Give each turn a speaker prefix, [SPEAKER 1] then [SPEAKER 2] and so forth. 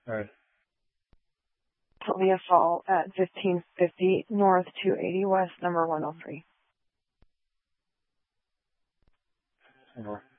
[SPEAKER 1] All right.
[SPEAKER 2] Leah Fall at 1550 North 280 West, number 103.
[SPEAKER 1] Over.